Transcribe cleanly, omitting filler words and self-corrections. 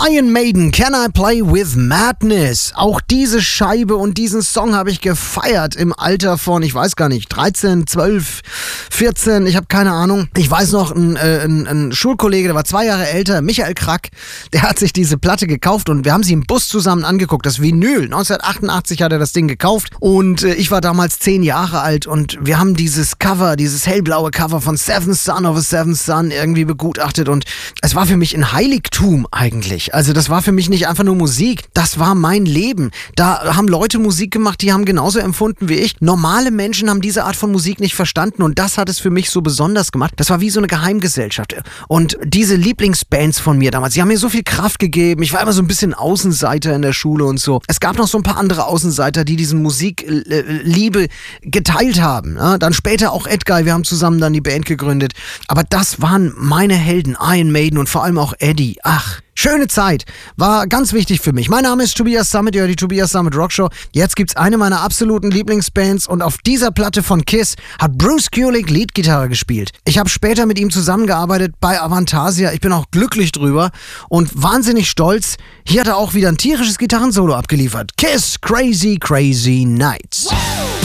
Iron Maiden, Can I Play With Madness? Auch diese Scheibe und diesen Song habe ich gefeiert im Alter von, ich weiß gar nicht, 13, 12, 14, ich habe keine Ahnung. Ich weiß noch, ein Schulkollege, der war 2 Jahre älter, Michael Krack, der hat sich diese Platte gekauft und wir haben sie im Bus zusammen angeguckt, das Vinyl. 1988 hat er das Ding gekauft und ich war damals 10 Jahre alt und wir haben dieses Cover, dieses hellblaue Cover von Seventh Son of a Seventh Son irgendwie begutachtet und es war für mich ein Heiligtum eigentlich. Also das war für mich nicht einfach nur Musik, das war mein Leben. Da haben Leute Musik gemacht, die haben genauso empfunden wie ich. Normale Menschen haben diese Art von Musik nicht verstanden und das hat es für mich so besonders gemacht. Das war wie so eine Geheimgesellschaft. Und diese Lieblingsbands von mir damals, die haben mir so viel Kraft gegeben. Ich war immer so ein bisschen Außenseiter in der Schule und so. Es gab noch so ein paar andere Außenseiter, die diesen Musikliebe geteilt haben. Ja, dann später auch Edguy, wir haben zusammen dann die Band gegründet. Aber das waren meine Helden, Iron Maiden und vor allem auch Eddie. Ach, schöne Zeit. War ganz wichtig für mich. Mein Name ist Tobias Sammet, ihr hört die Tobias Sammet Rockshow. Jetzt gibt's eine meiner absoluten Lieblingsbands und auf dieser Platte von Kiss hat Bruce Kulick Leadgitarre gespielt. Ich habe später mit ihm zusammengearbeitet bei Avantasia. Ich bin auch glücklich drüber und wahnsinnig stolz. Hier hat er auch wieder ein tierisches Gitarrensolo abgeliefert. Kiss, Crazy, Crazy Nights.